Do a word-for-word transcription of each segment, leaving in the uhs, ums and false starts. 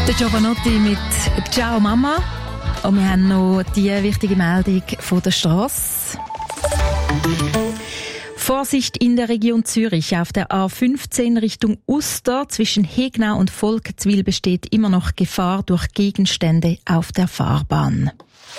Der Giovanotti mit «Ciao Mama». Und wir haben noch die wichtige Meldung von der Strasse. Vorsicht in der Region Zürich. Auf der A fünfzehn Richtung Uster zwischen Hegnau und Volkenswil besteht immer noch Gefahr durch Gegenstände auf der Fahrbahn.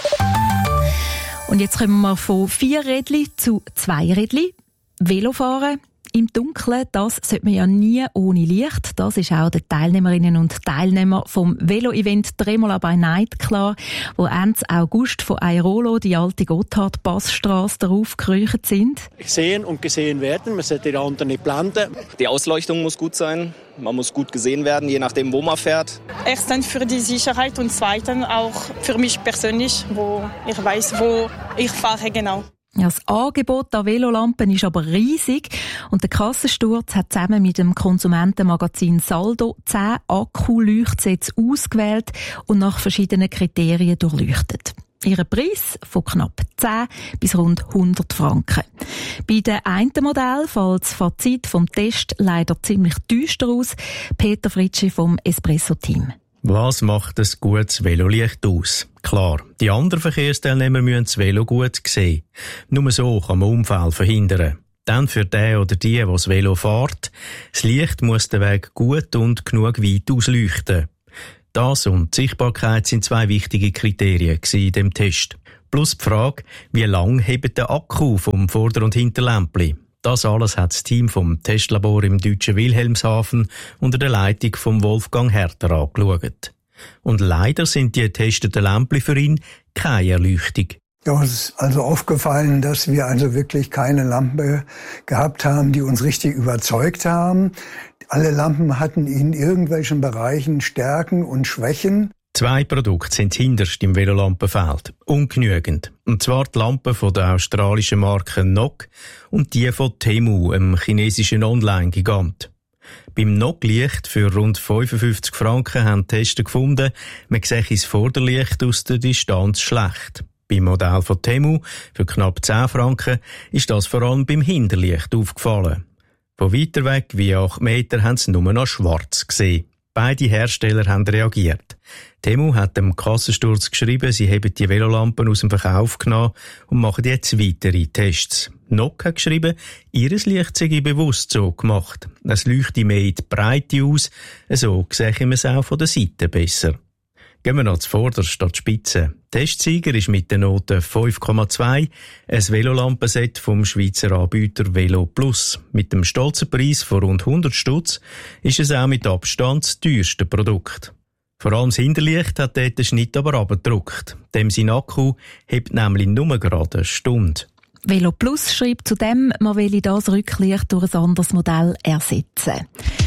Und jetzt kommen wir von vier Rädli zu zwei Rädli. Velofahren im Dunkeln, das sollte man ja nie ohne Licht. Das ist auch den Teilnehmerinnen und Teilnehmern vom Velo-Event Tremola by Night klar, wo Ende August von Airolo die alte Gotthard-Passstrasse darauf gekreucht sind. Sehen und gesehen werden, man sollte die anderen nicht blenden. Die Ausleuchtung muss gut sein, man muss gut gesehen werden, je nachdem, wo man fährt. Erstens für die Sicherheit und zweitens auch für mich persönlich, wo ich weiß, wo ich fahre genau. Ja, das Angebot an Velolampen ist aber riesig und der Kassensturz hat zusammen mit dem Konsumentenmagazin Saldo zehn Akkuleuchtsätze ausgewählt und nach verschiedenen Kriterien durchleuchtet. Ihren Preis von knapp zehn bis rund hundert Franken. Bei dem einen Modell fällt das Fazit vom Test leider ziemlich düster aus. Peter Fritschi vom Espresso-Team. Was macht ein gutes Velolicht aus? Klar, die anderen Verkehrsteilnehmer müssen das Velo gut sehen. Nur so kann man Unfälle verhindern. Dann für den oder die, der das Velo fährt, das Licht muss den Weg gut und genug weit ausleuchten. Das und die Sichtbarkeit sind zwei wichtige Kriterien in dem Test. Plus die Frage, wie lang hebt der Akku vom Vorder- und Hinterlämpli? Das alles hat das Team vom Testlabor im deutschen Wilhelmshaven unter der Leitung von Wolfgang Herter angeschaut. Und leider sind die getesteten Lämpchen für ihn keine Erleuchtung. Ja, uns ist also aufgefallen, dass wir also wirklich keine Lampe gehabt haben, die uns richtig überzeugt haben. Alle Lampen hatten in irgendwelchen Bereichen Stärken und Schwächen. Zwei Produkte sind hinterst im Velolampenfeld. Ungenügend. Und zwar die Lampen von der australischen Marke N O C und die von Temu, einem chinesischen Online-Gigant. Beim N O C-Licht für rund fünfundfünfzig Franken haben die Tester gefunden, man sehe das Vorderlicht aus der Distanz schlecht. Beim Modell von Temu für knapp zehn Franken ist das vor allem beim Hinterlicht aufgefallen. Von weiter weg wie acht Meter haben sie nur noch schwarz gesehen. Beide Hersteller haben reagiert. Temu hat dem Kassensturz geschrieben, sie haben die Velolampen aus dem Verkauf genommen und machen jetzt weitere Tests. N O C hat geschrieben, ihres Licht sei bewusst so gemacht. Es leuchtet mehr in die Breite aus, so sehe man es auch von der Seite besser. Gehen wir noch zuvorderst an die Spitze. Testsieger ist mit der Note fünf Komma zwei ein Velolampenset vom Schweizer Anbieter Velo Plus. Mit dem stolzen Preis von rund hundert Stutz ist es auch mit Abstand das teuerste Produkt. Vor allem das Hinterlicht hat dort den Schnitt aber runtergedrückt. Dem sein Akku hebt nämlich nur gerade eine Stunde. Velo Plus schreibt zudem, man will das Rücklicht durch ein anderes Modell ersetzen.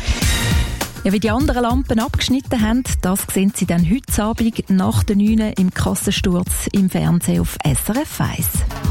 Ja, wie die anderen Lampen abgeschnitten haben, das sehen Sie dann heute Abend nach der neun im Kassensturz im Fernsehen auf S R F eins.